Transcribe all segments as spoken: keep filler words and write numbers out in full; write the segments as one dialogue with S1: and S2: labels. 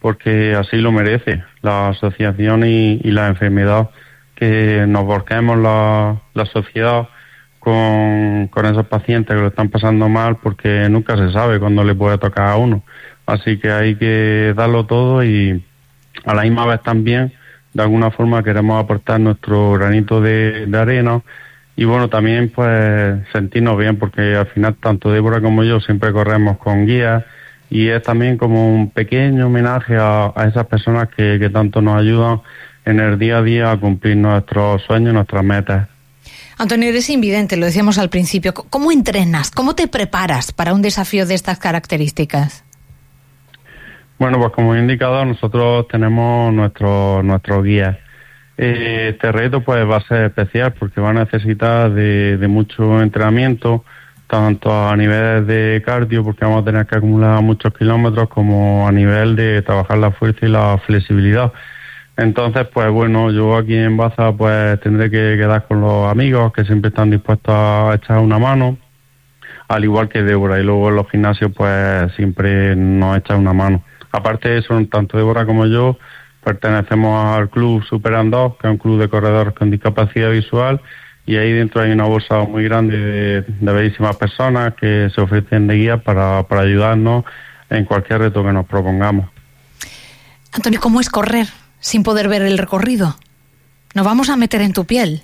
S1: porque así lo merece la asociación y, y la enfermedad, que nos volquemos la, la sociedad con, con esos pacientes que lo están pasando mal, porque nunca se sabe cuándo le puede tocar a uno. Así que hay que darlo todo y a la misma vez también, de alguna forma, queremos aportar nuestro granito de, de arena y bueno, también pues sentirnos bien, porque al final tanto Débora como yo siempre corremos con guías y es también como un pequeño homenaje a, a esas personas que, que tanto nos ayudan en el día a día a cumplir nuestros sueños, nuestras metas.
S2: Antonio, eres invidente, lo decíamos al principio. ¿Cómo entrenas? ¿Cómo te preparas para un desafío de estas características?
S1: Bueno, pues como indicador nosotros tenemos nuestro, nuestros guías. Eh, este reto pues va a ser especial porque va a necesitar de, de mucho entrenamiento, tanto a nivel de cardio, porque vamos a tener que acumular muchos kilómetros, como a nivel de trabajar la fuerza y la flexibilidad. Entonces, pues bueno, yo aquí en Baza pues tendré que quedar con los amigos que siempre están dispuestos a echar una mano, al igual que Débora, y luego en los gimnasios pues siempre nos echan una mano. Aparte de eso, tanto Débora como yo pertenecemos al club Superandós, que es un club de corredores con discapacidad visual, y ahí dentro hay una bolsa muy grande de, de bellísimas personas que se ofrecen de guía para, para ayudarnos en cualquier reto que nos propongamos.
S2: Antonio, ¿cómo es correr sin poder ver el recorrido? Nos vamos a meter en tu piel.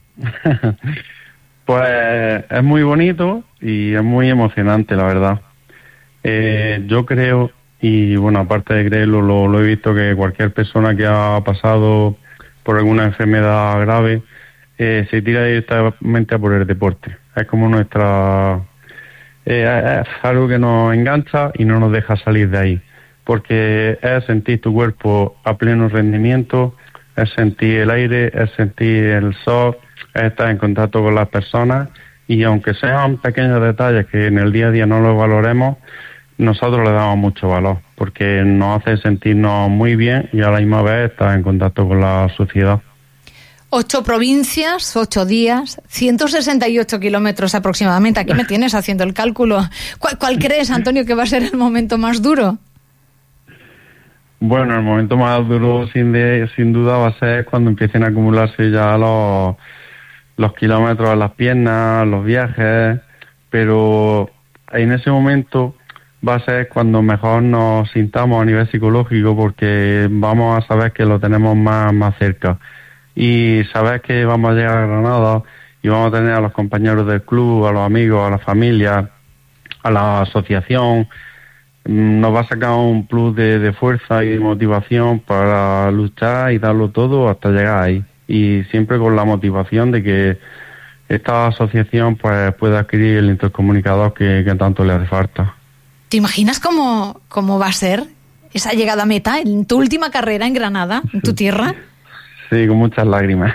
S1: Pues es muy bonito y es muy emocionante, la verdad. Eh, yo creo, y bueno, aparte de creerlo, lo, lo he visto, que cualquier persona que ha pasado por alguna enfermedad grave eh, se tira directamente a por el deporte. Es como nuestra... Eh, es algo que nos engancha y no nos deja salir de ahí, porque es sentir tu cuerpo a pleno rendimiento, es sentir el aire, es sentir el sol, es estar en contacto con las personas, y aunque sean pequeños detalles que en el día a día no los valoremos, nosotros le damos mucho valor, porque nos hace sentirnos muy bien y a la misma vez estar en contacto con la sociedad.
S2: Ocho provincias, ocho días, ciento sesenta y ocho kilómetros aproximadamente. Aquí me tienes haciendo el cálculo. ¿Cuál, cuál crees, Antonio, que va a ser el momento más duro?
S1: Bueno, el momento más duro sin de, sin duda va a ser cuando empiecen a acumularse ya los, los kilómetros a las piernas, los viajes, pero en ese momento va a ser cuando mejor nos sintamos a nivel psicológico, porque vamos a saber que lo tenemos más, más cerca, y saber que vamos a llegar a Granada y vamos a tener a los compañeros del club, a los amigos, a la familia, a la asociación. Nos va a sacar un plus de, de fuerza y de motivación para luchar y darlo todo hasta llegar ahí, y siempre con la motivación de que esta asociación pues pueda adquirir el intercomunicador que, que tanto le hace falta.
S2: ¿Te imaginas cómo, cómo va a ser esa llegada a meta en tu última carrera en Granada, en tu tierra?
S1: Sí, con muchas lágrimas.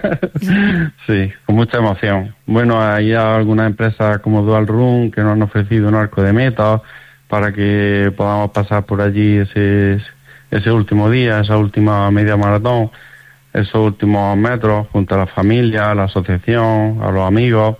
S1: Sí, con mucha emoción. Bueno, hay algunas empresas como Dual Run que nos han ofrecido un arco de meta para que podamos pasar por allí ese, ese último día, esa última media maratón, esos últimos metros junto a la familia, a la asociación, a los amigos,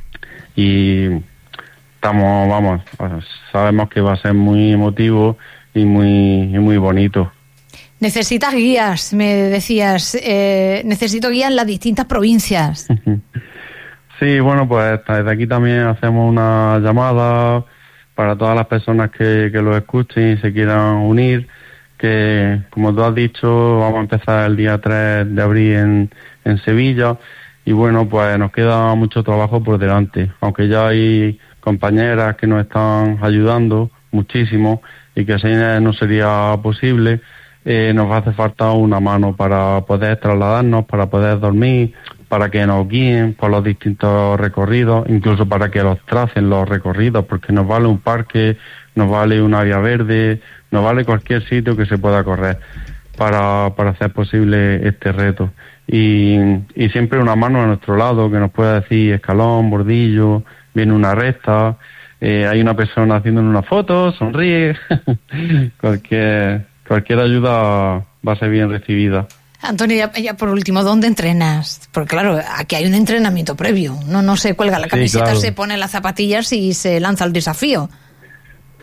S1: y estamos, vamos, sabemos que va a ser muy emotivo y muy, y muy bonito.
S2: Necesitas guías, me decías, eh, necesito guías en las distintas provincias.
S1: Sí, bueno, pues desde aquí también hacemos una llamada para todas las personas que, que lo escuchen y se quieran unir, que como tú has dicho, vamos a empezar el día tres de abril en, en Sevilla, y bueno, pues nos queda mucho trabajo por delante, aunque ya hay compañeras que nos están ayudando muchísimo y que así no sería posible. Eh, nos hace falta una mano para poder trasladarnos, para poder dormir, para que nos guíen por los distintos recorridos, incluso para que los tracen los recorridos, porque nos vale un parque, nos vale un área verde, nos vale cualquier sitio que se pueda correr para, para hacer posible este reto. Y, y siempre una mano a nuestro lado que nos pueda decir escalón, bordillo, viene una recta, eh, hay una persona haciendo una foto, sonríe, cualquier... Cualquier ayuda va a ser bien recibida.
S2: Antonio, ya, ya por último, ¿dónde entrenas? Porque claro, aquí hay un entrenamiento previo. No, no se cuelga la camiseta, sí, claro. Se pone las zapatillas y se lanza el desafío.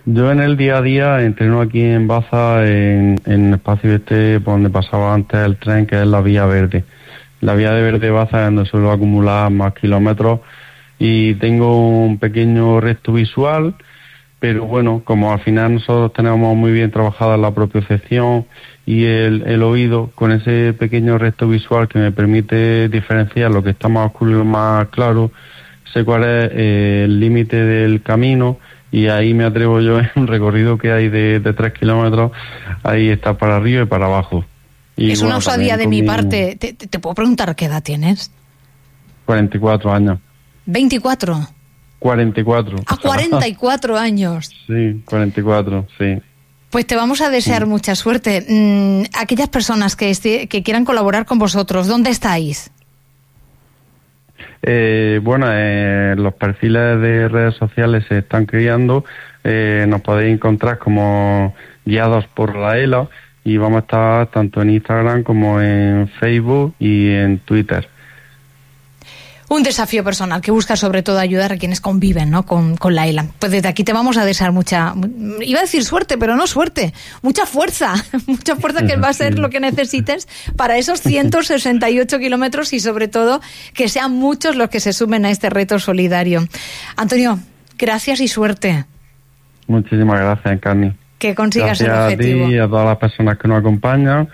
S1: Yo en el día a día entreno aquí en Baza, en, en el espacio este por donde pasaba antes el tren, que es la Vía Verde. La Vía de Verde Baza es donde suelo acumular más kilómetros y tengo un pequeño resto visual, pero bueno, como al final nosotros tenemos muy bien trabajada la propiocepción y el, el oído, con ese pequeño resto visual que me permite diferenciar lo que está más oscuro y lo más claro, sé cuál es eh, el límite del camino. Y ahí me atrevo yo en un recorrido que hay de, de tres kilómetros, ahí está para arriba y para abajo. Y
S2: es
S1: bueno,
S2: una osadía de mi parte. ¿Te, ¿Te puedo preguntar qué edad tienes?
S1: cuarenta y cuatro años.
S2: ¿veinticuatro?
S1: cuarenta y cuatro.
S2: A cuarenta y cuatro años.
S1: Sí, cuarenta y cuatro, sí.
S2: Pues te vamos a desear sí. mucha suerte. Mm, aquellas personas que, esté, que quieran colaborar con vosotros, ¿dónde estáis?
S1: Eh, bueno, eh, los perfiles de redes sociales se están creando, eh, nos podéis encontrar como Guiados por la ELA y vamos a estar tanto en Instagram como en Facebook y en Twitter.
S2: Un desafío personal que busca sobre todo ayudar a quienes conviven, ¿no? con, con la ELA. Pues desde aquí te vamos a desear mucha, iba a decir suerte, pero no suerte, mucha fuerza, mucha fuerza que va a ser lo que necesites para esos ciento sesenta y ocho kilómetros y sobre todo que sean muchos los que se sumen a este reto solidario. Antonio, gracias y suerte.
S1: Muchísimas gracias, Encarni.
S2: Que consigas
S1: gracias
S2: el objetivo.
S1: A ti y a todas las personas que nos acompañan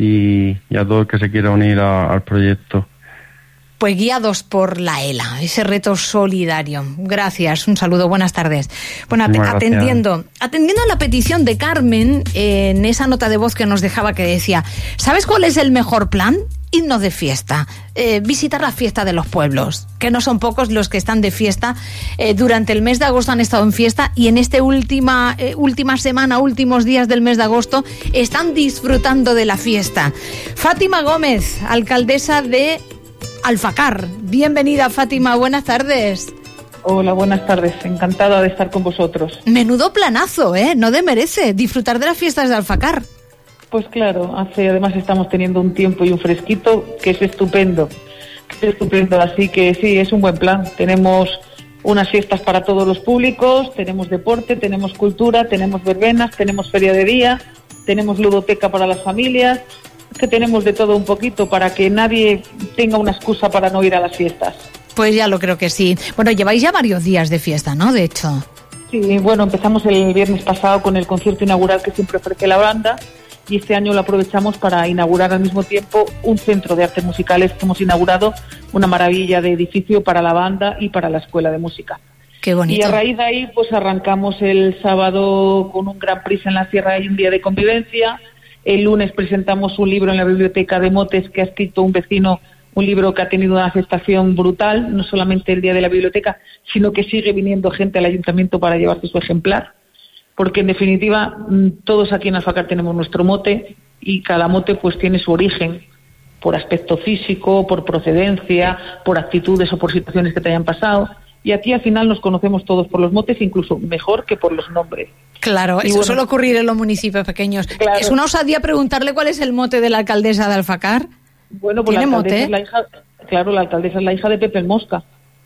S1: y, y a todo el que se quiera unir a, al proyecto.
S2: Pues Guiados por la ELA, ese reto solidario. Gracias, un saludo, buenas tardes. Bueno, at- atendiendo, atendiendo a la petición de Carmen, eh, en esa nota de voz que nos dejaba que decía, ¿sabes cuál es el mejor plan? Irnos de fiesta, eh, visitar la fiesta de los pueblos, que no son pocos los que están de fiesta. Eh, durante el mes de agosto han estado en fiesta y en esta última, eh, última semana, últimos días del mes de agosto, están disfrutando de la fiesta. Fátima Gómez, alcaldesa de Alfacar. Bienvenida, Fátima, buenas tardes.
S3: Hola, buenas tardes, encantada de estar con vosotros.
S2: Menudo planazo, ¿eh? No demerece disfrutar de las fiestas de Alfacar.
S3: Pues claro, hace, además estamos teniendo un tiempo y un fresquito que es estupendo, que es estupendo, así que sí, es un buen plan. Tenemos unas fiestas para todos los públicos, tenemos deporte, tenemos cultura, tenemos verbenas, tenemos feria de día, tenemos ludoteca para las familias, que tenemos de todo un poquito para que nadie tenga una excusa para no ir a las fiestas.
S2: Pues ya lo creo que sí. Bueno, lleváis ya varios días de fiesta, ¿no? De hecho.
S3: Sí, bueno, empezamos el viernes pasado con el concierto inaugural que siempre ofrece la banda y este año lo aprovechamos para inaugurar al mismo tiempo un centro de artes musicales que hemos inaugurado, una maravilla de edificio para la banda y para la escuela de música.
S2: Qué bonito.
S3: Y a raíz de ahí pues arrancamos el sábado con un gran prix en la sierra y un día de convivencia. El lunes presentamos un libro en la biblioteca de Motes que ha escrito un vecino, un libro que ha tenido una aceptación brutal, no solamente el día de la biblioteca, sino que sigue viniendo gente al ayuntamiento para llevarse su ejemplar, porque en definitiva todos aquí en Alfacar tenemos nuestro mote y cada mote pues tiene su origen por aspecto físico, por procedencia, por actitudes o por situaciones que te hayan pasado. Y aquí al final nos conocemos todos por los motes, incluso mejor que por los nombres.
S2: Claro, y eso bueno, suele ocurrir en los municipios pequeños. Claro. ¿Es una osadía preguntarle cuál es el mote de la alcaldesa de Alfacar?
S3: Bueno, pues
S2: ¿Tiene
S3: la
S2: mote?
S3: Es la hija, claro, la alcaldesa es la hija de Pepe el Mosca.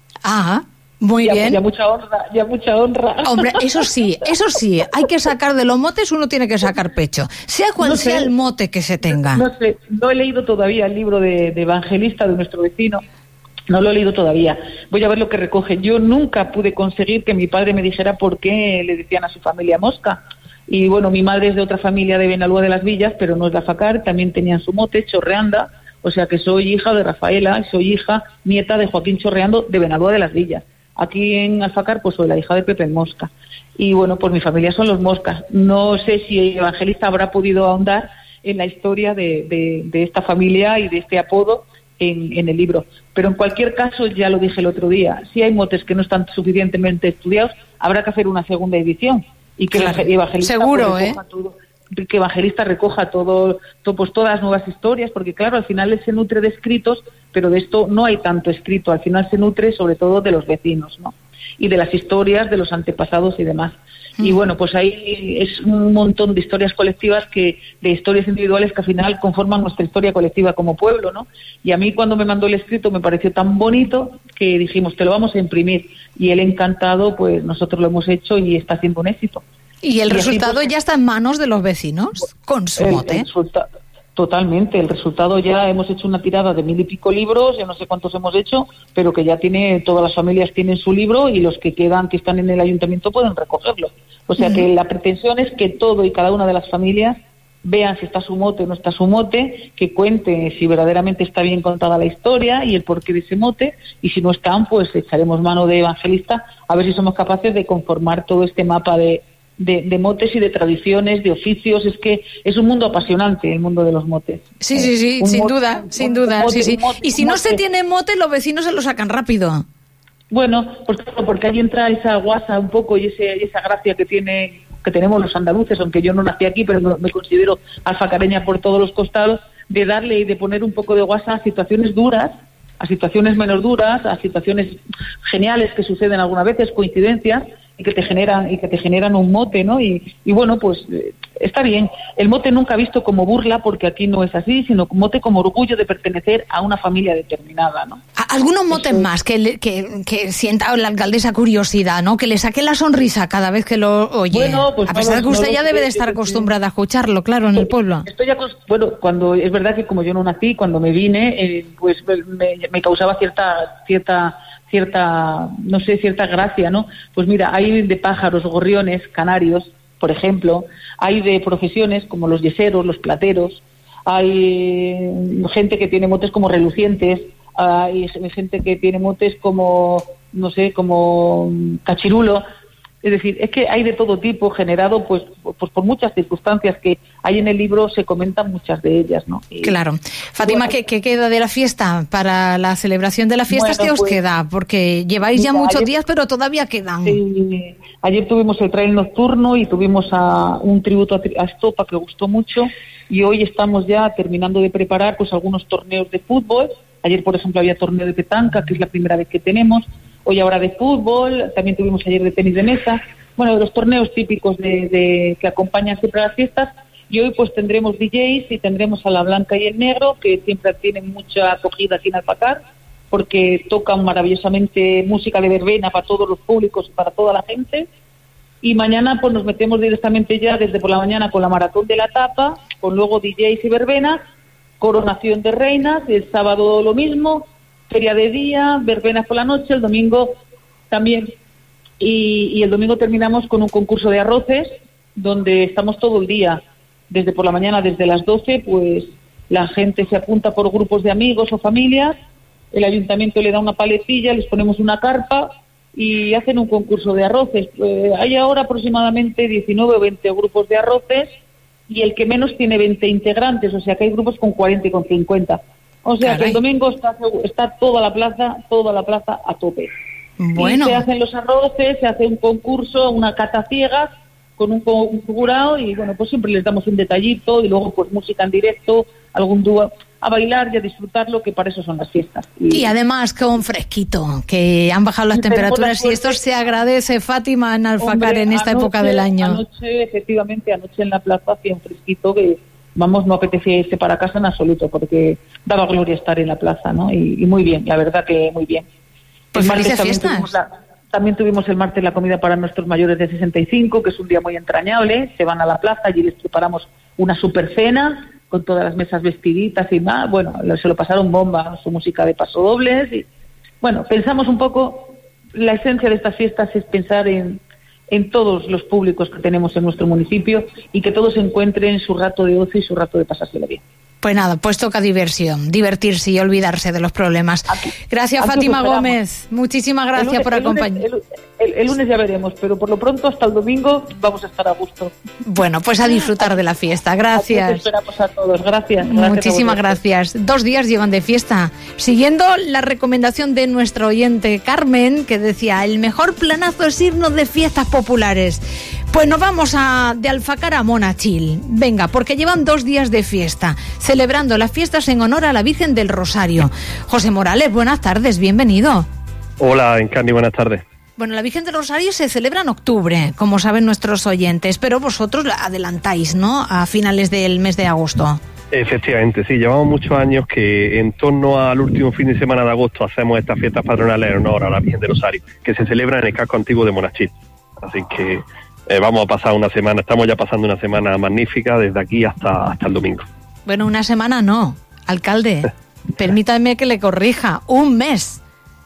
S2: Ah, muy
S3: ya,
S2: bien.
S3: Ya mucha honra, ya mucha honra.
S2: Hombre, eso sí, eso sí, hay que sacar de los motes, uno tiene que sacar pecho, sea cual no sea sé, el mote que se tenga.
S3: No sé, no he leído todavía el libro de, de Evangelista de nuestro vecino. No lo he leído todavía. Voy a ver lo que recoge. Yo nunca pude conseguir que mi padre me dijera por qué le decían a su familia Mosca. Y bueno, mi madre es de otra familia de Benalúa de las Villas, pero no es de Alfacar, también tenían su mote, Chorreanda, o sea que soy hija de Rafaela y soy hija, nieta de Joaquín Chorreando de Benalúa de las Villas. Aquí en Alfacar pues soy la hija de Pepe el Mosca. Y bueno, pues mi familia son los Moscas. No sé si el Evangelista habrá podido ahondar en la historia de, de, de esta familia y de este apodo En, en el libro, pero en cualquier caso, ya lo dije el otro día, si hay motes que no están suficientemente estudiados, habrá que hacer una segunda edición y que claro, el evangelista
S2: seguro,
S3: pues, recoja
S2: ¿eh?
S3: todo, que evangelista recoja todo, todo, pues todas las nuevas historias, porque claro, al final él se nutre de escritos, pero de esto no hay tanto escrito, al final se nutre sobre todo de los vecinos, ¿no? Y de las historias de los antepasados y demás. Y bueno, pues ahí es un montón de historias colectivas, que de historias individuales que al final conforman nuestra historia colectiva como pueblo, ¿no? Y a mí cuando me mandó el escrito me pareció tan bonito que dijimos, te lo vamos a imprimir. Y él encantado, pues nosotros lo hemos hecho y está siendo un éxito.
S2: Y el
S3: y
S2: resultado
S3: así, pues,
S2: ya está en manos de los vecinos, con su
S3: el,
S2: mote.
S3: el resulta- Totalmente, el resultado ya hemos hecho una tirada de mil y pico libros, yo no sé cuántos hemos hecho, pero que ya tiene, todas las familias tienen su libro y los que quedan, que están en el ayuntamiento, pueden recogerlo. O sea uh-huh. que la pretensión es que todo y cada una de las familias vean si está su mote o no está su mote, que cuente si verdaderamente está bien contada la historia y el porqué de ese mote, y si no están, pues echaremos mano de Evangelista a ver si somos capaces de conformar todo este mapa de De, de motes y de tradiciones, de oficios. Es que es un mundo apasionante, el mundo de los motes.
S2: Sí, sí, sí,
S3: un
S2: sin
S3: mote,
S2: duda,
S3: un,
S2: sin
S3: un,
S2: duda.
S3: un mote,
S2: sí, sí.
S3: Mote,
S2: y si no se tiene mote, los vecinos se lo sacan rápido.
S3: Bueno, pues claro, porque ahí entra esa guasa un poco y ese, esa gracia que tiene que tenemos los andaluces, aunque yo no nací aquí, pero me, me considero alfacareña por todos los costados, de darle y de poner un poco de guasa a situaciones duras, a situaciones menos duras, a situaciones geniales que suceden algunas veces, coincidencias, y que te generan y que te generan un mote, ¿no? Y, y bueno, pues eh, está bien. El mote nunca visto como burla, porque aquí no es así, sino mote como orgullo de pertenecer a una familia determinada, ¿no?
S2: Algunos motes Eso... más que, le, que que sienta la alcaldesa curiosidad, ¿no? Que le saque la sonrisa cada vez que lo oye. Bueno, pues a pesar no, de que usted no ya debe de estar acostumbrada a escucharlo, claro, en el pueblo.
S3: Estoy acost... Bueno, cuando es verdad que como yo no nací, cuando me vine, eh, pues me, me causaba cierta cierta cierta, no sé, cierta gracia, ¿no? Pues mira, hay de pájaros, gorriones, canarios, por ejemplo, hay de profesiones como los yeseros, los plateros, hay gente que tiene motes como relucientes, hay gente que tiene motes como, no sé, como cachirulo. Es decir, es que hay de todo tipo, generado pues, pues por muchas circunstancias que hay en el libro, se comentan muchas de ellas, ¿no? Y,
S2: claro. Fátima, bueno, ¿qué, ¿qué queda de la fiesta? Para la celebración de la fiesta, bueno, ¿qué os pues, queda? Porque lleváis mira, ya muchos ayer, días, pero todavía quedan.
S3: Sí, ayer tuvimos el trail nocturno y tuvimos a un tributo a, a Estopa que gustó mucho, y hoy estamos ya terminando de preparar pues algunos torneos de fútbol. Ayer, por ejemplo, había torneo de petanca, que es la primera vez que tenemos. Hoy ahora de fútbol, también tuvimos ayer de tenis de mesa, bueno, de los torneos típicos de, de que acompañan siempre a las fiestas, y hoy pues tendremos D Js y tendremos a la Blanca y el Negro, que siempre tienen mucha acogida aquí en Alfacar, porque tocan maravillosamente música de verbena para todos los públicos y para toda la gente, y mañana pues nos metemos directamente ya desde por la mañana con la Maratón de la Tapa, con luego D Js y verbenas, coronación de reinas, el sábado lo mismo, feria de día, verbenas por la noche, el domingo también, y, y el domingo terminamos con un concurso de arroces, donde estamos todo el día, desde por la mañana, desde las doce, pues la gente se apunta por grupos de amigos o familias, el ayuntamiento le da una paletilla, les ponemos una carpa y hacen un concurso de arroces. Eh, hay ahora aproximadamente diecinueve o veinte grupos de arroces, y el que menos tiene veinte integrantes, o sea que hay grupos con cuarenta y con cincuenta. O sea, Caray. que el domingo está, está toda la plaza, toda la plaza a tope.
S2: Bueno.
S3: Y se hacen los arroces, se hace un concurso, una cata ciega con un, un jurado, y bueno, pues siempre les damos un detallito, y luego pues música en directo, algún dúo, a bailar y a disfrutarlo, que para eso son las fiestas.
S2: Y, y además con fresquito, que han bajado las temperaturas, y esto se agradece, Fátima, en Alfacar. Hombre, en esta anoche, época del año.
S3: Anoche, efectivamente, anoche en la plaza hacía un fresquito que... Vamos, no apetecía irse para casa en absoluto, porque daba gloria estar en la plaza, ¿no? Y, y muy bien, la verdad que muy bien.
S2: Pues felices
S3: también
S2: fiestas.
S3: Tuvimos la, también tuvimos el martes la comida para nuestros mayores de sesenta y cinco, que es un día muy entrañable. Se van a la plaza, allí les preparamos una super cena, con todas las mesas vestiditas y más. Bueno, se lo pasaron bomba, su música de pasodobles. Y, bueno, pensamos un poco, la esencia de estas fiestas es pensar en... en todos los públicos que tenemos en nuestro municipio, y que todos encuentren su rato de ocio y su rato de pasárselo bien.
S2: Pues nada, pues toca diversión, divertirse y olvidarse de los problemas. Aquí, gracias, aquí Fátima Gómez. Muchísimas gracias lunes, por acompañarnos.
S3: El, el, el, el lunes ya veremos, pero por lo pronto hasta el domingo vamos a estar a gusto.
S2: Bueno, pues a disfrutar de la fiesta. Gracias.
S3: Aquí esperamos a todos. Gracias.
S2: gracias Muchísimas gracias. Dos días llevan de fiesta. Siguiendo la recomendación de nuestro oyente Carmen, que decía, el mejor planazo es irnos de fiestas populares. Pues nos vamos a de Alfacar a Monachil. Venga, porque llevan dos días de fiesta, celebrando las fiestas en honor a la Virgen del Rosario. José Morales, buenas tardes, bienvenido.
S4: Hola, Encarni, buenas tardes.
S2: Bueno, la Virgen del Rosario se celebra en octubre, como saben nuestros oyentes, pero vosotros la adelantáis, ¿no?, a finales del mes de agosto.
S4: Efectivamente, sí, llevamos muchos años que en torno al último fin de semana de agosto hacemos estas fiestas patronales en honor a la Virgen del Rosario, que se celebra en el casco antiguo de Monachil. Así que eh, vamos a pasar una semana, estamos ya pasando una semana magnífica desde aquí hasta, hasta el domingo.
S2: Bueno, una semana no, alcalde, permítame que le corrija, un mes.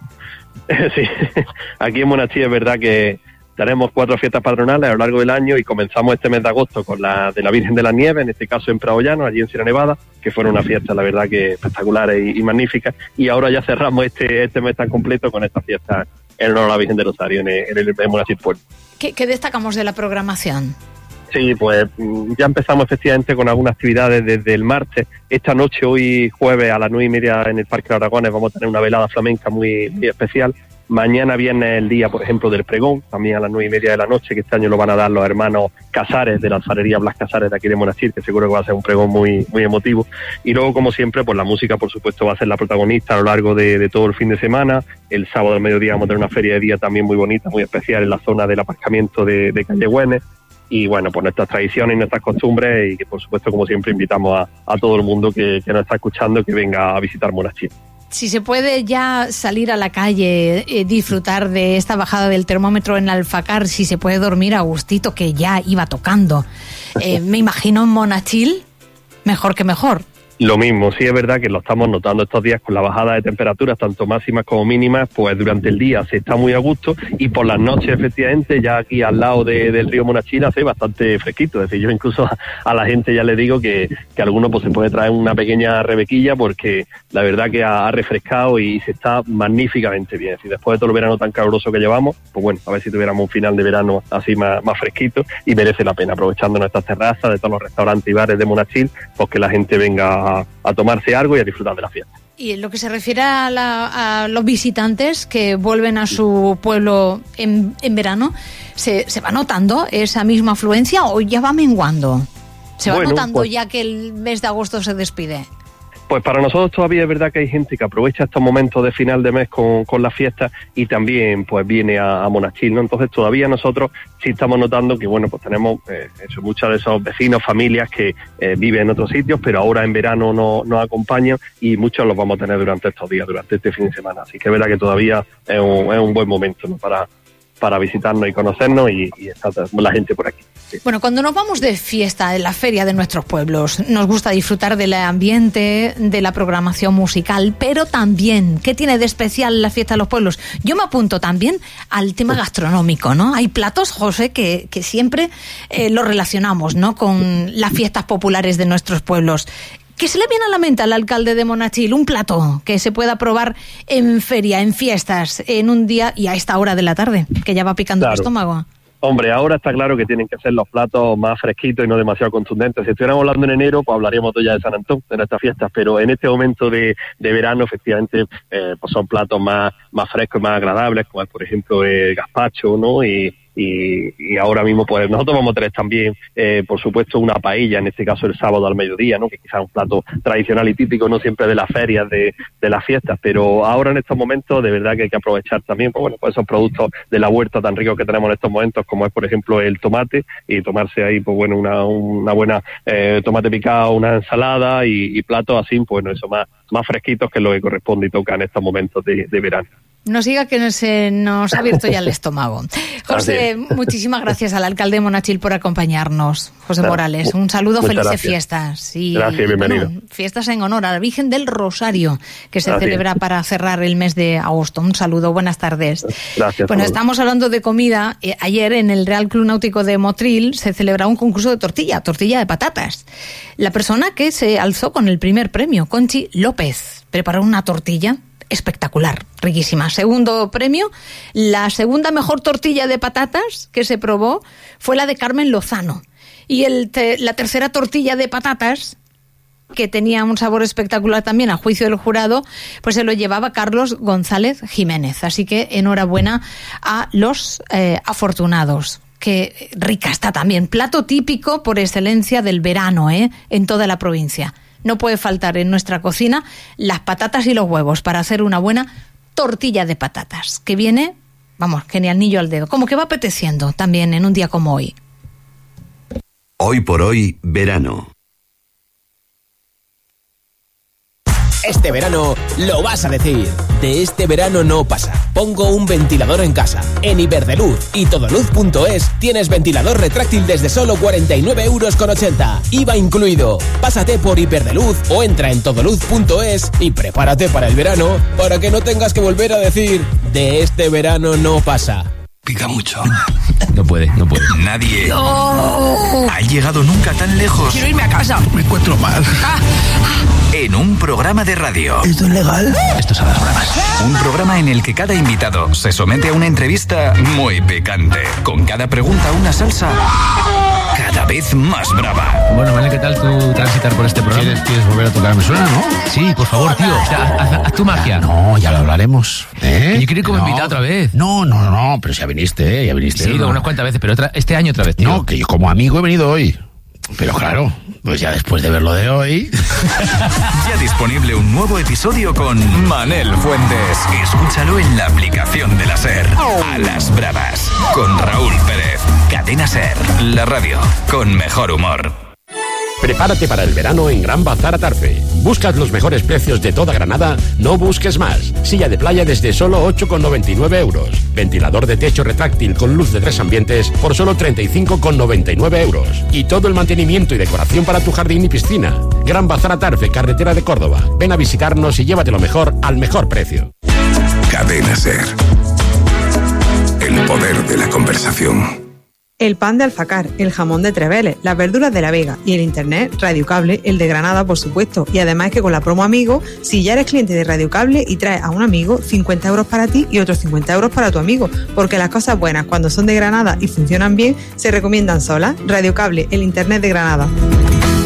S4: Sí, aquí en Monachí es verdad que tenemos cuatro fiestas patronales a lo largo del año y comenzamos este mes de agosto con la de la Virgen de la Nieve, en este caso en Prado Llano, allí en Sierra Nevada, que fueron unas fiestas, la verdad, que espectaculares y, y magníficas. Y ahora ya cerramos este este mes tan completo con esta fiesta en honor a la Virgen de Rosario en el, en el en Monachí Pueblo.
S2: ¿Qué, ¿Qué destacamos de la programación?
S4: Sí, pues ya empezamos efectivamente con algunas actividades desde el martes. Esta noche, hoy jueves a las nueve y media en el Parque de Aragones, vamos a tener una velada flamenca muy, muy especial. Mañana viernes el día, por ejemplo, del pregón, también a las nueve y media de la noche, que este año lo van a dar los hermanos Casares de la alfarería Blas Casares de aquí de Monachí, que seguro que va a ser un pregón muy muy emotivo. Y luego, como siempre, pues la música, por supuesto, va a ser la protagonista a lo largo de, de todo el fin de semana. El sábado al mediodía vamos a tener una feria de día también muy bonita, muy especial, en la zona del aparcamiento de, de Calle Güenes. Y bueno, pues nuestras tradiciones y nuestras costumbres, y que por supuesto, como siempre, invitamos a, a todo el mundo que, que nos está escuchando que venga a visitar Monachí.
S2: Si se puede ya salir a la calle, eh, disfrutar de esta bajada del termómetro en Alfacar, si se puede dormir a gustito, que ya iba tocando. Eh, me imagino en Monachil, mejor que mejor.
S4: Lo mismo, sí es verdad que lo estamos notando estos días con la bajada de temperaturas, tanto máximas como mínimas, pues durante el día se está muy a gusto y por las noches, efectivamente, ya aquí al lado de, del río Monachil hace bastante fresquito. Es decir, yo incluso a, a la gente ya le digo que, que alguno pues se puede traer una pequeña rebequilla porque la verdad que ha, ha refrescado y se está magníficamente bien. Es decir, después de todo el verano tan caluroso que llevamos, pues bueno, a ver si tuviéramos un final de verano así más, más fresquito, y merece la pena, aprovechando nuestras terrazas de todos los restaurantes y bares de Monachil, pues que la gente venga a, a tomarse algo y a disfrutar de la fiesta.
S2: Y en lo que se refiere a, la, a los visitantes que vuelven a su pueblo en, en verano, ¿se, ¿se va notando esa misma afluencia o ya va menguando? ¿Se va bueno, notando pues, ya que el mes de agosto se despide?
S4: Pues para nosotros todavía es verdad que hay gente que aprovecha estos momentos de final de mes con, con la fiesta y también pues viene a, a Monachil, ¿no? Entonces todavía nosotros sí estamos notando que, bueno, pues tenemos eh, eso, muchos de esos vecinos, familias que eh, viven en otros sitios, pero ahora en verano no, nos acompañan y muchos los vamos a tener durante estos días, durante este fin de semana. Así que es verdad que todavía es un, es un buen momento, ¿no? para para visitarnos y conocernos y, y está la gente por aquí. Sí.
S2: Bueno, cuando nos vamos de fiesta, de la feria de nuestros pueblos, nos gusta disfrutar del ambiente, de la programación musical, pero también, ¿qué tiene de especial la fiesta de los pueblos? Yo me apunto también al tema gastronómico, ¿no? Hay platos, José, que, que siempre eh, lo relacionamos, ¿no?, con las fiestas populares de nuestros pueblos. ¿Qué se le viene a la mente al alcalde de Monachil? Un plato que se pueda probar en feria, en fiestas, en un día y a esta hora de la tarde, que ya va picando claro. el estómago.
S4: Hombre, ahora está claro que tienen que ser los platos más fresquitos y no demasiado contundentes. Si estuviéramos hablando en enero, pues hablaríamos ya de San Antón, de nuestras fiestas, pero en este momento de, de verano, efectivamente, eh, pues son platos más, más frescos y más agradables, como es, por ejemplo, el gazpacho, ¿no? Y, y, y ahora mismo, pues nosotros vamos a tener también, eh, por supuesto, una paella, en este caso el sábado al mediodía, ¿no? Que quizás es un plato tradicional y típico, no siempre de las ferias, de, de las fiestas, pero ahora en estos momentos, de verdad que hay que aprovechar también, pues bueno, pues esos productos de la huerta tan ricos que tenemos en estos momentos, como es, por ejemplo, el tomate, y tomarse ahí, pues bueno, una, una buena eh, tomate picado, una ensalada y, y platos así, pues bueno, eso más, más fresquitos, que es lo que corresponde y toca en estos momentos de, de verano.
S2: No siga que se nos ha abierto ya el estómago. José, muchísimas gracias al alcalde de Monachil por acompañarnos. José claro. Morales, un saludo, Muchas felices gracias. fiestas. Y,
S4: gracias, bienvenido.
S2: Bueno, fiestas en honor a la Virgen del Rosario, que se gracias. celebra para cerrar el mes de agosto. Un saludo, buenas tardes.
S4: Gracias.
S2: Bueno, estamos hablando de comida. Eh, ayer en el Real Club Náutico de Motril se celebraba un concurso de tortilla, tortilla de patatas. La persona que se alzó con el primer premio, Conchi López, preparó una tortilla espectacular, riquísima. Segundo premio, la segunda mejor tortilla de patatas que se probó fue la de Carmen Lozano. Y el te, la tercera tortilla de patatas, que tenía un sabor espectacular también a juicio del jurado, pues se lo llevaba Carlos González Jiménez. Así que enhorabuena a los eh, afortunados. Qué rica está también. Plato típico por excelencia del verano, ¿eh? En toda la provincia. No puede faltar en nuestra cocina las patatas y los huevos para hacer una buena tortilla de patatas, que viene, vamos, que ni anillo al dedo, como que va apeteciendo también en un día como hoy.
S5: Hoy por hoy, verano. Este verano lo vas a decir. De este verano no pasa. Pongo un ventilador en casa. En Iberdrola y todoluz punto es tienes ventilador retráctil desde solo cuarenta y nueve euros con ochenta. I V A incluido. Pásate por Iberdrola o entra en todoluz punto es y prepárate para el verano para que no tengas que volver a decir de este verano no pasa.
S6: Pica mucho.
S7: No puede, no puede.
S6: Nadie
S7: no.
S6: ha llegado nunca tan lejos.
S7: Quiero irme a casa.
S6: Me encuentro mal. En un programa de radio.
S7: ¿Esto es legal? Esto es a las bravas.
S6: Un programa en el que cada invitado se somete a una entrevista muy picante. Con cada pregunta una salsa cada vez más brava.
S7: Bueno, vale, ¿qué tal tu transitar por este programa?
S8: ¿Quieres, quieres volver a tocar Me Suena, no?
S7: Sí, por favor, tío. O sea, haz, haz tu magia.
S8: No, ya lo hablaremos. ¿Eh?
S7: Yo quiero ir como
S8: no.
S7: invitado otra vez.
S8: No, no, no, pero si ya viniste, ¿eh? Ya viniste.
S7: Sí, he ido
S8: ¿no?
S7: unas cuantas veces, pero otra, este año otra vez, tío.
S8: No, que yo como amigo he venido hoy. Pero claro, pues ya después de ver lo de hoy...
S6: Ya disponible un nuevo episodio con Manel Fuentes. Escúchalo en la aplicación de la SER. A las bravas, con Raúl Pérez. Cadena SER, la radio con mejor humor.
S9: Prepárate para el verano en Gran Bazar Atarfe. ¿Buscas los mejores precios de toda Granada? No busques más. Silla de playa desde solo ocho con noventa y nueve euros. Ventilador de techo retráctil con luz de tres ambientes por solo treinta y cinco con noventa y nueve euros. Y todo el mantenimiento y decoración para tu jardín y piscina. Gran Bazar Atarfe, carretera de Córdoba. Ven a visitarnos y llévate lo mejor al mejor precio.
S10: Cadena SER. El poder de la conversación.
S11: El pan de Alfacar, el jamón de Treveles, las verduras de La Vega y el internet Radiocable, el de Granada, por supuesto. Y además es que con la promo Amigo, si ya eres cliente de Radiocable y traes a un amigo, cincuenta euros para ti y otros cincuenta euros para tu amigo. Porque las cosas buenas, cuando son de Granada y funcionan bien, se recomiendan solas. Radiocable, el internet de Granada.